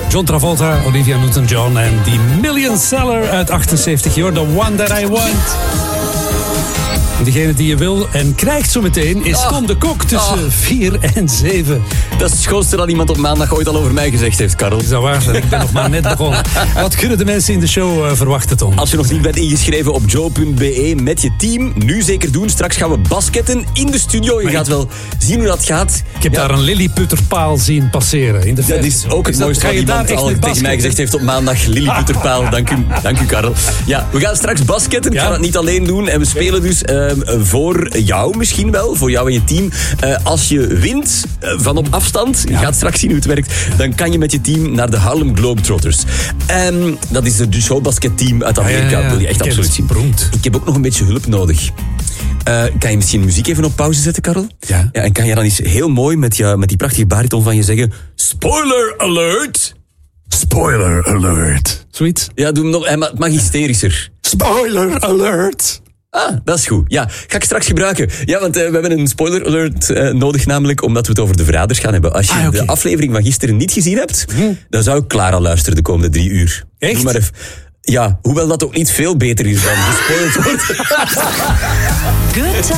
John Travolta, Olivia Newton-John en die Million Seller uit 78. You're the one that I want. Degene die je wil en krijgt zo meteen is Tom de Kok tussen 4 en 7. Dat is het schoonste dat iemand op maandag ooit al over mij gezegd heeft, Karel. Is dat waar? Ik ben nog maar net begonnen. Wat kunnen de mensen in de show verwachten, Tom? Als je nog niet bent ingeschreven op joe.be met je team, nu zeker doen. Straks gaan we basketten in de studio. Je gaat wel zien hoe dat gaat. Ik heb daar een lilliputterpaal zien passeren in de Dat is ook het mooiste wat iemand al tegen mij gezegd heeft op maandag. Lilliputterpaal, dank u Karel. Ja, we gaan straks basketten. Ik ga het niet alleen doen. En we spelen dus voor jou misschien wel, voor jou en je team. Als je wint van op afstand, je gaat straks zien hoe het werkt, dan kan je met je team naar de Harlem Globetrotters. Dat is het showbasketteam uit Amerika. Wil je echt absoluut zien. Ik heb ook nog een beetje hulp nodig. Kan je misschien muziek even op pauze zetten, Karel? Ja. En kan je dan eens heel mooi met die prachtige bariton van je zeggen... Spoiler alert! Spoiler alert. Zoiets? Ja, doe hem nog. Het mag hysterischer. Spoiler alert. Dat is goed. Ja, ga ik straks gebruiken. Ja, want we hebben een spoiler alert nodig, namelijk omdat we het over de verraders gaan hebben. Als je de aflevering van gisteren niet gezien hebt, dan zou ik Clara luisteren de komende 3 uur. Echt? Doe maar even. Ja, hoewel dat ook niet veel beter is dan gespoild wordt. Good time.